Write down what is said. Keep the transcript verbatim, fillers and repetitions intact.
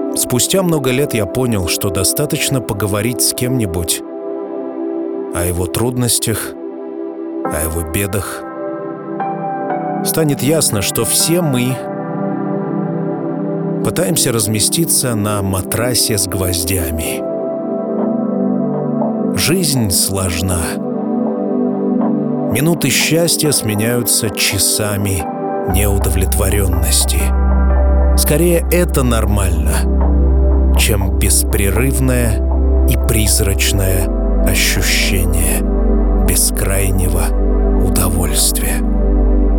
Спустя много лет я понял, что достаточно поговорить с кем-нибудь о его трудностях, о его бедах. Станет ясно, что все мы пытаемся разместиться на матрасе с гвоздями. Жизнь сложна. Минуты счастья сменяются часами неудовлетворенности. Скорее, это нормально, чем беспрерывное и призрачное ощущение бескрайнего удовольствия.